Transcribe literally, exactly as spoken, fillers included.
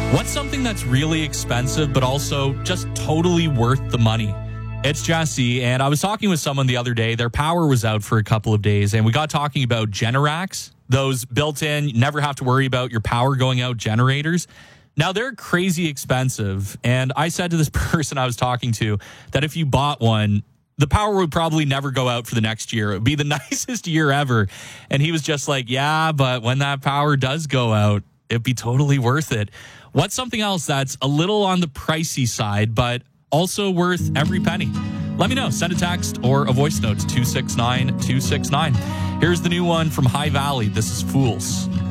What's something that's really expensive, but also just totally worth the money? It's Jesse, and I was talking with someone the other day. Their power was out for a couple of days, and we got talking about Generacs, those built-in, you never have to worry about your power going out generators. Now, they're crazy expensive, and I said to this person I was talking to that if you bought one, the power would probably never go out for the next year. It would be the nicest year ever. And he was just like, yeah, but when that power does go out, it'd be totally worth it. What's something else that's a little on the pricey side, but also worth every penny? Let me know. Send a text or a voice note to two six nine two six nine. Here's the new one from High Valley. This is Fools.